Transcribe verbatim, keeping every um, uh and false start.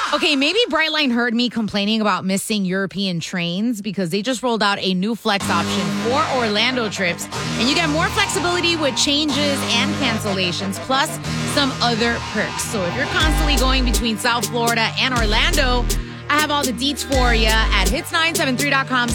Okay, maybe Brightline heard me complaining about missing European trains because they just rolled out a new flex option for Orlando trips. And you get more flexibility with changes and cancellations, plus some other perks. So if you're constantly going between South Florida and Orlando, I have all the deets for you at hits nine seven three dot com